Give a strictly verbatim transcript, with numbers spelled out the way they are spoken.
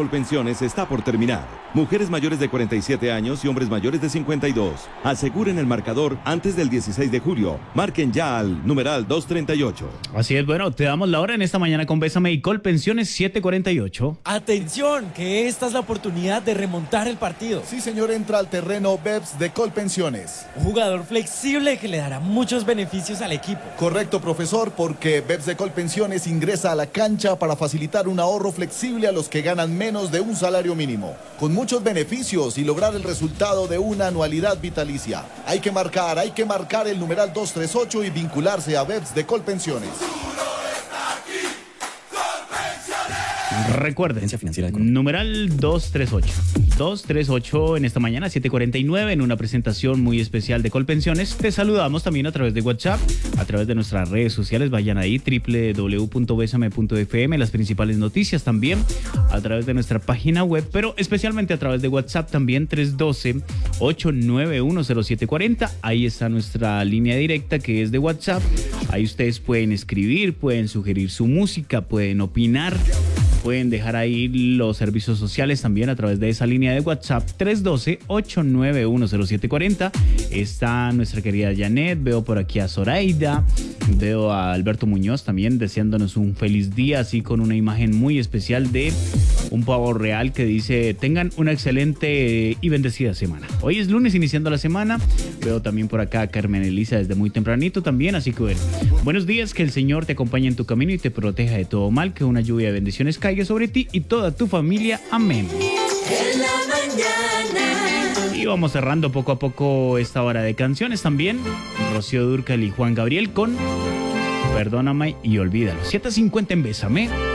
Colpensiones está por terminar. Mujeres mayores de cuarenta y siete años y hombres mayores de cincuenta y dos. Aseguren el marcador antes del dieciséis de julio. Marquen ya al numeral doscientos treinta y ocho. Así es, bueno, te damos la hora en esta mañana con Bésame y Colpensiones siete cuarenta y ocho. Atención, que esta es la oportunidad de remontar el partido. Sí, señor, entra al terreno B E P S de Colpensiones. Un jugador flexible que le dará muchos beneficios al equipo. Correcto, profesor, porque B E P S de Colpensiones ingresa a la cancha para facilitar un ahorro flexible a los que ganan menos de un salario mínimo, con muchos beneficios y lograr el resultado de una anualidad vitalicia. Hay que marcar, hay que marcar el numeral doscientos treinta y ocho y vincularse a B E P S de Colpensiones. Recuerden, numeral doscientos treinta y ocho. doscientos treinta y ocho en esta mañana, siete cuarenta y nueve, en una presentación muy especial de Colpensiones. Te saludamos también a través de WhatsApp, a través de nuestras redes sociales. Vayan ahí, doble u doble u doble u punto besame punto efe eme, las principales noticias también, a través de nuestra página web, pero especialmente a través de WhatsApp también, tres uno dos, ocho nueve uno, cero siete cuatro cero. Ahí está nuestra línea directa que es de WhatsApp. Ahí ustedes pueden escribir, pueden sugerir su música, pueden opinar. Pueden dejar ahí los servicios sociales también a través de esa línea de WhatsApp tres uno dos, ocho nueve uno, cero siete cuatro cero. Está nuestra querida Janet, veo por aquí a Zoraida, veo a Alberto Muñoz también deseándonos un feliz día, así con una imagen muy especial de un pavo real que dice: tengan una excelente y bendecida semana. Hoy es lunes iniciando la semana. Veo también por acá a Carmen Elisa desde muy tempranito también, así que bueno, buenos días, que el Señor te acompañe en tu camino y te proteja de todo mal, que una lluvia de bendiciones caiga sobre ti y toda tu familia. Amén. En la mañana. Y vamos cerrando poco a poco esta hora de canciones también. Rocío Dúrcal y Juan Gabriel con Perdóname y Olvídalo. siete cincuenta en Bésame.